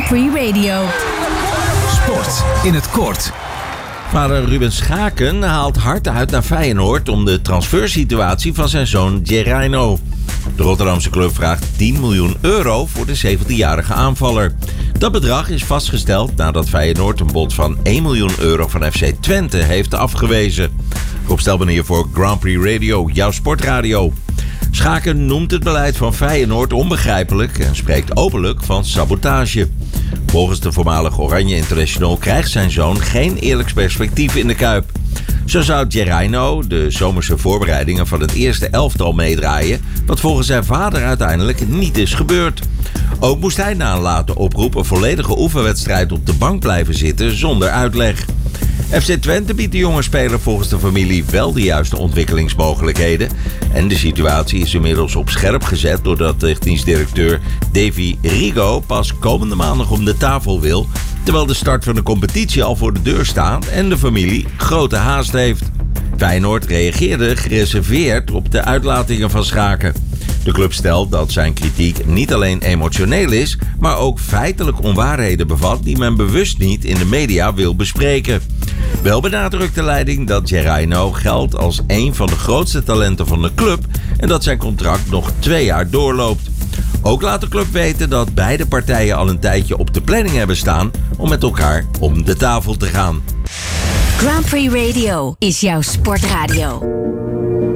Prix Radio. Sport in het kort. Vader Ruben Schaken haalt hard uit naar Feyenoord om de transfersituatie van zijn zoon Gerino. De Rotterdamse club vraagt 10 miljoen euro voor de 17-jarige aanvaller. Dat bedrag is vastgesteld nadat Feyenoord een bod van 1 miljoen euro van FC Twente heeft afgewezen. Rob Stelman hier voor Grand Prix Radio, jouw sportradio. Schaken noemt het beleid van Feyenoord onbegrijpelijk en spreekt openlijk van sabotage. Volgens de voormalig Oranje International krijgt zijn zoon geen eerlijk perspectief in de Kuip. Zo zou Gerino de zomerse voorbereidingen van het eerste elftal meedraaien, wat volgens zijn vader uiteindelijk niet is gebeurd. Ook moest hij na een late oproep een volledige oefenwedstrijd op de bank blijven zitten zonder uitleg. FC Twente biedt de jonge speler volgens de familie wel de juiste ontwikkelingsmogelijkheden. En de situatie is inmiddels op scherp gezet doordat technisch directeur Davy Rigo pas komende maandag om de tafel wil, terwijl de start van de competitie al voor de deur staat en de familie grote haast heeft. Feyenoord reageerde gereserveerd op de uitlatingen van Schaken. De club stelt dat zijn kritiek niet alleen emotioneel is, maar ook feitelijk onwaarheden bevat die men bewust niet in de media wil bespreken. Wel benadrukt de leiding dat Gerino geldt als een van de grootste talenten van de club en dat zijn contract nog 2 jaar doorloopt. Ook laat de club weten dat beide partijen al een tijdje op de planning hebben staan om met elkaar om de tafel te gaan. Grand Prix Radio is jouw sportradio.